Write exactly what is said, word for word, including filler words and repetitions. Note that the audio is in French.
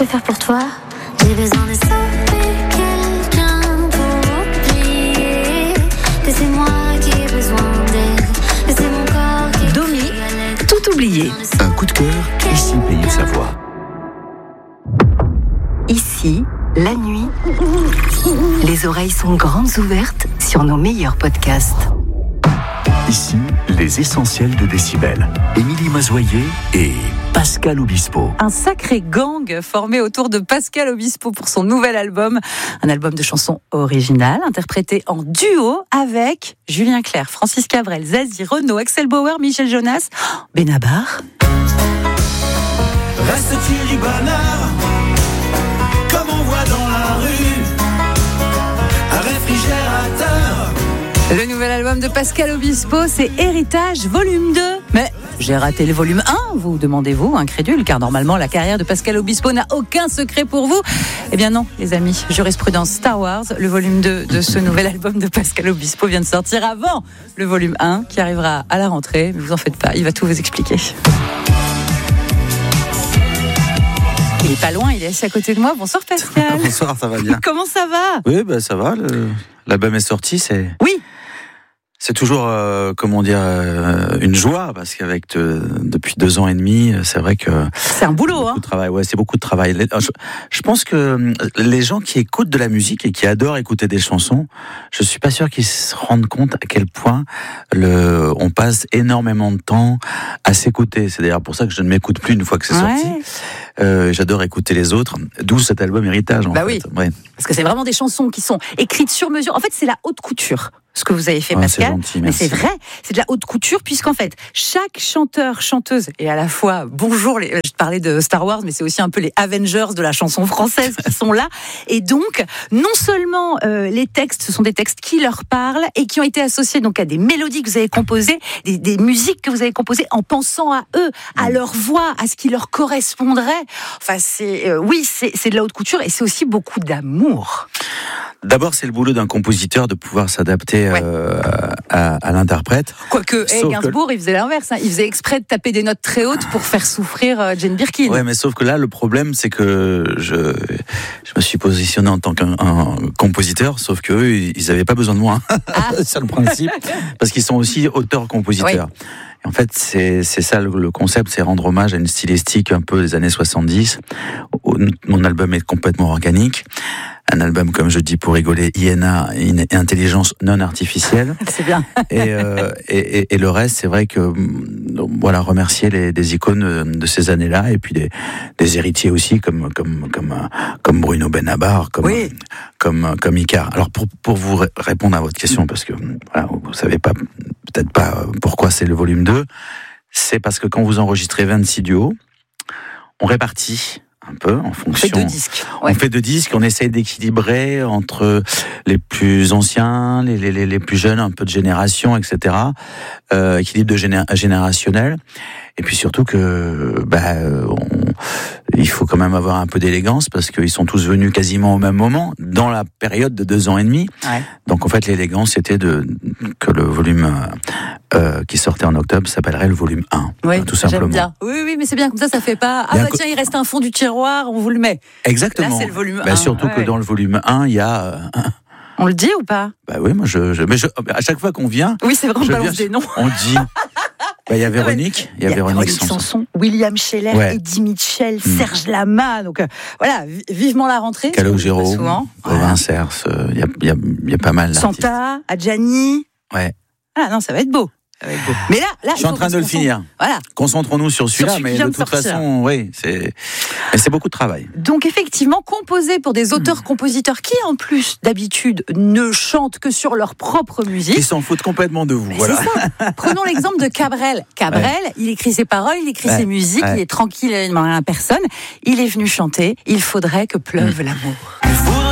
peux faire pour toi? J'ai besoin de sauver quelqu'un pour oublier que c'est moi qui ai besoin d'elle, que c'est mon corps qui Domi, tout oublié. Un coup de cœur, ici Pays de Savoie. Ici, la nuit, les oreilles sont grandes ouvertes sur nos meilleurs podcasts. Ici, les essentiels de Décibel. Émilie Mazoyer et Pascal Obispo. Un sacré gang formé autour de Pascal Obispo pour son nouvel album. Un album de chansons originales, interprété en duo avec Julien Clerc, Francis Cabrel, Zazie, Renaud, Axel Bauer, Michel Jonas, Benabar. Reste-t-il banard, comme on voit dans la rue, un réfrigérateur. Le nouvel album de Pascal Obispo, c'est Héritage Volume deux. Mais j'ai raté le volume un, vous demandez-vous, incrédule, car normalement la carrière de Pascal Obispo n'a aucun secret pour vous. Eh bien non, les amis, jurisprudence Star Wars, le volume deux de ce nouvel album de Pascal Obispo vient de sortir avant le volume un, qui arrivera à la rentrée. Mais vous en faites pas, il va tout vous expliquer. Il est pas loin, il est assis à côté de moi. Bonsoir Pascal. Bonsoir, ça va bien. Comment ça va? Oui, ben ça va. Le, l'album est sorti, c'est. Oui. C'est toujours, euh, comment dire, euh, une joie parce qu'avec de, depuis deux ans et demi, c'est vrai que c'est un boulot, hein. De travail, ouais, c'est beaucoup de travail. Je, je pense que les gens qui écoutent de la musique et qui adorent écouter des chansons, je suis pas sûr qu'ils se rendent compte à quel point le, on passe énormément de temps à s'écouter. C'est d'ailleurs pour ça que je ne m'écoute plus une fois que c'est ouais. sorti. Euh, j'adore écouter les autres, d'où cet album Héritage. En bah fait. oui. Ouais. Parce que c'est vraiment des chansons qui sont écrites sur mesure. En fait, c'est la haute couture. Ce que vous avez fait, oh, Pascal, c'est gentil, mais c'est vrai, c'est de la haute couture, puisqu'en fait, chaque chanteur, chanteuse, et à la fois, bonjour, les, je parlais de Star Wars, mais c'est aussi un peu les Avengers de la chanson française qui sont là, et donc, non seulement euh, les textes, ce sont des textes qui leur parlent, et qui ont été associés donc à des mélodies que vous avez composées, des, des musiques que vous avez composées, en pensant à eux, à leur voix, à ce qui leur correspondrait. Enfin, c'est, euh, oui, c'est, c'est de la haute couture, et c'est aussi beaucoup d'amour. D'abord, c'est le boulot d'un compositeur de pouvoir s'adapter ouais. euh, à, à l'interprète. Quoique, hey, Gainsbourg, que... il faisait l'inverse. Hein. Il faisait exprès de taper des notes très hautes pour faire souffrir euh, Jane Birkin. Ouais, mais sauf que là, le problème, c'est que je, je me suis positionné en tant qu'un un compositeur, sauf qu'eux, ils n'avaient pas besoin de moi. Ah. C'est le principe. Parce qu'ils sont aussi auteurs-compositeurs. Oui. En fait, c'est, c'est ça le, le concept, c'est rendre hommage à une stylistique un peu des années soixante-dix. Mon album est complètement organique. Un album, comme je dis pour rigoler, I N A, intelligence non artificielle. C'est bien. Et, euh, et, et, et le reste, c'est vrai que, voilà, remercier les, des icônes de ces années-là, et puis des, des héritiers aussi, comme, comme, comme, comme Bruno Benabar, comme, oui. comme, comme Icare. Alors, pour, pour vous répondre à votre question, parce que, voilà, vous savez pas, peut-être pas pourquoi c'est le volume deux, c'est parce que quand vous enregistrez vingt-six duos, on répartit un peu en fonction. On fait deux disques. Ouais. On fait deux disques, on essaye d'équilibrer entre les plus anciens, les, les, les plus jeunes, un peu de génération, et cetera. Euh, équilibre de géné- générationnel. Et puis surtout que, bah, on, il faut quand même avoir un peu d'élégance parce qu'ils sont tous venus quasiment au même moment, dans la période de deux ans et demi. Ouais. Donc en fait, l'élégance c'était de que le volume euh, qui sortait en octobre s'appellerait le volume un. Oui, tout simplement. J'aime bien. Oui, oui, mais c'est bien comme ça, ça fait pas. Ah bah co- tiens, il reste un fond du tiroir, on vous le met. Exactement. Là, c'est le volume bah, un. Surtout ouais. que dans le volume un, il y a. Euh, on le dit ou pas? Bah oui, moi je, je, mais je, à chaque fois qu'on vient, oui, c'est vrai, on balance des noms. On dit. Bah, il y a Véronique, il y a, y a Véronique, Véronique Sanson, Sanson, William Scheller, ouais. Eddie Mitchell, mmh. Serge Lama. Donc euh, voilà, vivement la rentrée. Calogero, souvent. Robin Cers, il y a, y, a, y a pas mal d'artistes. Santa, Adjani. Ouais. Ah non, ça va être beau. Mais là, là, je suis en train de le finir. Voilà. Concentrons-nous sur celui-là, sur mais de, de toute sortir. façon, oui, c'est, mais c'est beaucoup de travail. Donc effectivement, composé pour des auteurs-compositeurs qui, en plus d'habitude, ne chantent que sur leur propre musique. Ils s'en foutent complètement de vous. Mais voilà. C'est ça. Prenons l'exemple de Cabrel. Cabrel, ouais. il écrit ses paroles, il écrit ouais. ses musiques, ouais. il est tranquille, il ne demande rien à personne. Il est venu chanter. Il faudrait que pleuve mmh. l'amour.